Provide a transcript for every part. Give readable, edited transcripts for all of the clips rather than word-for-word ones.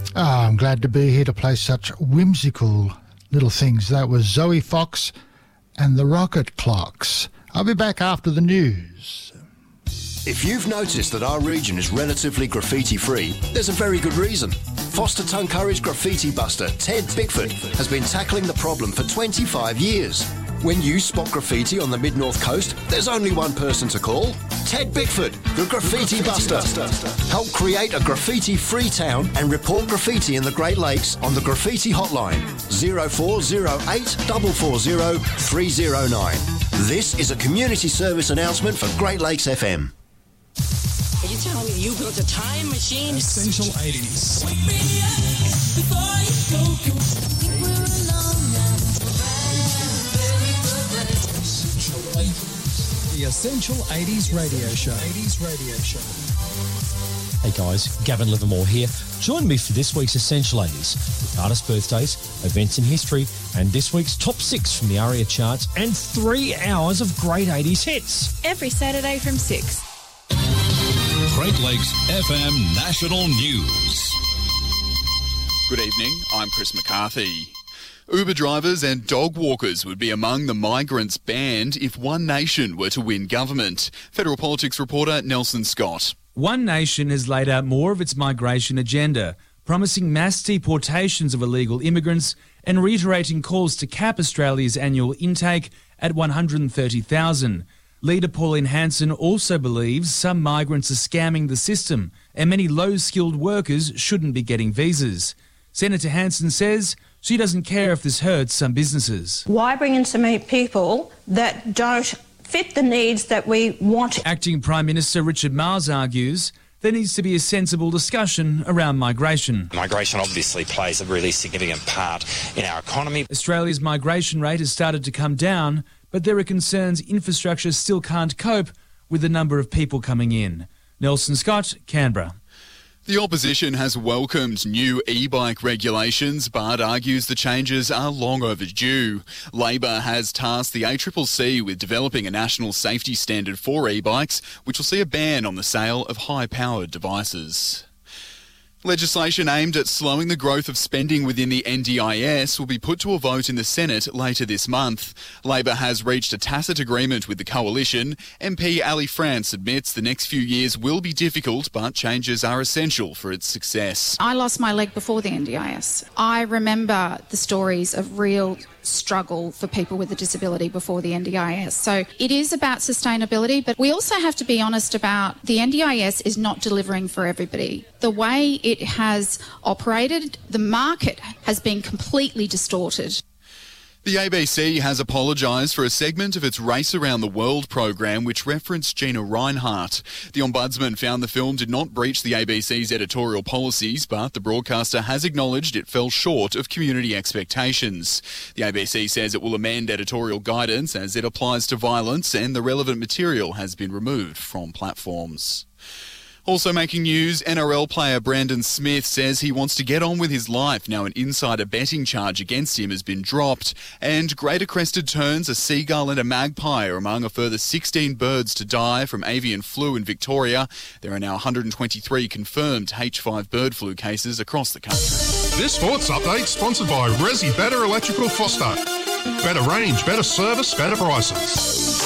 I'm glad to be here to play such whimsical little things. That was Zoe Fox and the Rocket Clocks. I'll be back after the news. If you've noticed that our region is relatively graffiti-free, there's a very good reason. Foster Tuncurry's graffiti buster, Ted Bickford, has been tackling the problem for 25 years. When you spot graffiti on the Mid-North Coast, there's only one person to call. Ted Bickford, the Graffiti Buster. Help create a graffiti-free town and report graffiti in the Great Lakes on the Graffiti Hotline, 0408 440 309. This is a community service announcement for Great Lakes FM. Are you telling me you built a time machine? Essential 80s. The Essential 80s Radio Show. Hey guys, Gavin Livermore here. Join me for this week's Essential 80s with artist birthdays, events in history, and this week's top 6 from the ARIA charts and 3 hours of great 80s hits. Every Saturday from 6. Great Lakes FM National News. Good evening, I'm Chris McCarthy. Uber drivers and dog walkers would be among the migrants banned if One Nation were to win government. Federal politics reporter Nelson Scott. One Nation has laid out more of its migration agenda, promising mass deportations of illegal immigrants and reiterating calls to cap Australia's annual intake at 130,000. Leader Pauline Hanson also believes some migrants are scamming the system and many low-skilled workers shouldn't be getting visas. Senator Hanson says she doesn't care if this hurts some businesses. Why bring in so many people that don't fit the needs that we want? Acting Prime Minister Richard Marles argues there needs to be a sensible discussion around migration. Migration obviously plays a really significant part in our economy. Australia's migration rate has started to come down, but there are concerns infrastructure still can't cope with the number of people coming in. Nelson Scott, Canberra. The opposition has welcomed new e-bike regulations but argues the changes are long overdue. Labor has tasked the ACCC with developing a national safety standard for e-bikes, which will see a ban on the sale of high-powered devices. Legislation aimed at slowing the growth of spending within the NDIS will be put to a vote in the Senate later this month. Labor has reached a tacit agreement with the coalition. MP Ali France admits the next few years will be difficult, but changes are essential for its success. I lost my leg before the NDIS. I remember the stories of real struggle for people with a disability before the NDIS. So it is about sustainability, but we also have to be honest about the NDIS is not delivering for everybody. The way it has operated, the market has been completely distorted. The ABC has apologised for a segment of its Race Around the World program which referenced Gina Reinhardt. The Ombudsman found the film did not breach the ABC's editorial policies, but the broadcaster has acknowledged it fell short of community expectations. The ABC says it will amend editorial guidance as it applies to violence, and the relevant material has been removed from platforms. Also making news, NRL player Brandon Smith says he wants to get on with his life now an insider betting charge against him has been dropped. And greater crested terns, a seagull and a magpie are among a further 16 birds to die from avian flu in Victoria. There are now 123 confirmed H5 bird flu cases across the country. This sports update sponsored by Resi Better Electrical Foster. Better range, better service, better prices.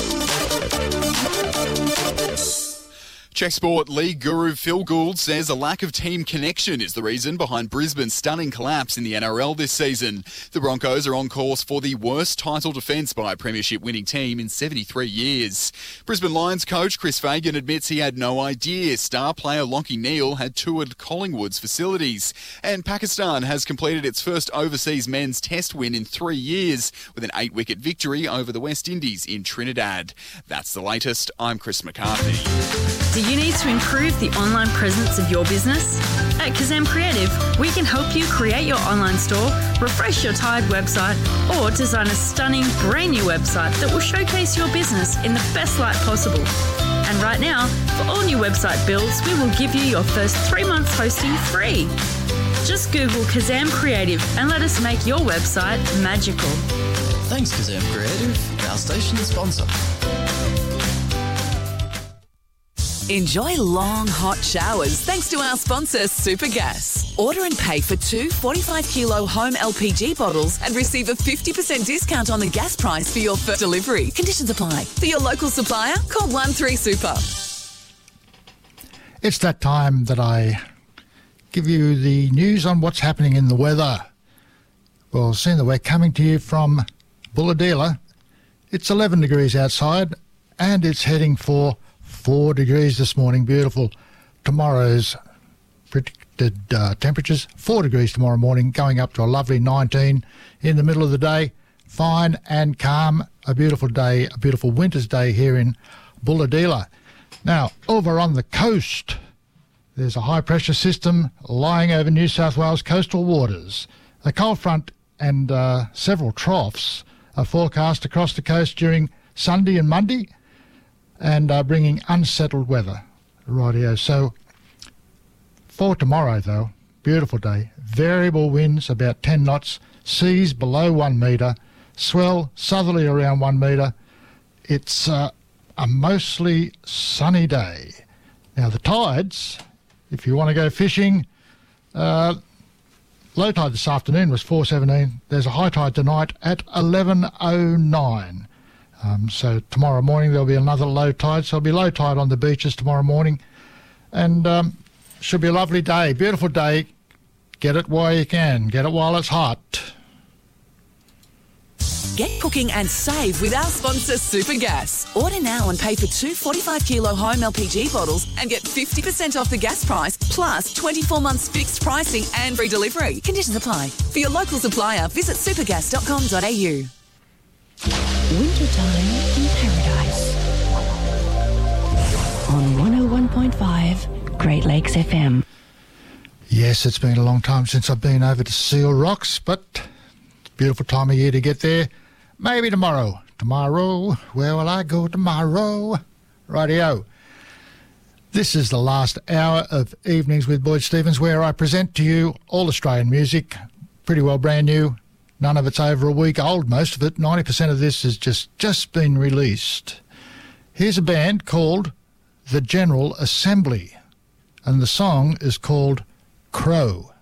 Czech Sport League guru Phil Gould says a lack of team connection is the reason behind Brisbane's stunning collapse in the NRL this season. The Broncos are on course for the worst title defence by a premiership-winning team in 73 years. Brisbane Lions coach Chris Fagan admits he had no idea star player Lachie Neale had toured Collingwood's facilities. And Pakistan has completed its first overseas men's test win in 3 years with an 8-wicket victory over the West Indies in Trinidad. That's the latest. I'm Chris McCarthy. Do you need to improve the online presence of your business? At Kazam Creative, we can help you create your online store, refresh your tired website, or design a stunning brand new website that will showcase your business in the best light possible. And right now, for all new website builds, we will give you your first 3 months hosting free. Just Google Kazam Creative and let us make your website magical. Thanks, Kazam Creative, our station sponsor. Enjoy long, hot showers thanks to our sponsor, Supergas. Order and pay for 2 45-kilo home LPG bottles and receive a 50% discount on the gas price for your first delivery. Conditions apply. For your local supplier, call 13-SUPER. It's that time that I give you the news on what's happening in the weather. Well, seeing that we're coming to you from Bulahdelah, it's 11 degrees outside and it's heading for 4 degrees this morning. Beautiful. Tomorrow's predicted temperatures, 4 degrees tomorrow morning, going up to a lovely 19 in the middle of the day. Fine and calm. A beautiful day, a beautiful winter's day here in Bulahdelah. Now, over on the coast, there's a high-pressure system lying over New South Wales coastal waters. A cold front and several troughs are forecast across the coast during Sunday and Monday and bringing unsettled weather. Rightio. So for tomorrow, though, beautiful day. Variable winds about 10 knots, seas below 1 metre, swell southerly around 1 metre. It's a mostly sunny day. Now, the tides, if you want to go fishing, low tide this afternoon was 4:17. There's a high tide tonight at 11:09. So tomorrow morning there'll be another low tide. So there'll be low tide on the beaches tomorrow morning. And should be a lovely day, beautiful day. Get it while you can. Get it while it's hot. Get cooking and save with our sponsor, Supergas. Order now and pay for 2 45-kilo home LPG bottles and get 50% off the gas price, plus 24 months fixed pricing and free delivery. Conditions apply. For your local supplier, visit supergas.com.au. Wintertime in Paradise. On 101.5 Great Lakes FM. Yes, it's been a long time since I've been over to Seal Rocks, but it's a beautiful time of year to get there. Maybe tomorrow. Tomorrow, where will I go tomorrow? Rightio. This is the last hour of Evenings with Boyd Stevens, where I present to you all Australian music, pretty well brand new. None of it's over a week old, most of it. 90% of this has just been released. Here's a band called The General Assembly, and the song is called Crow.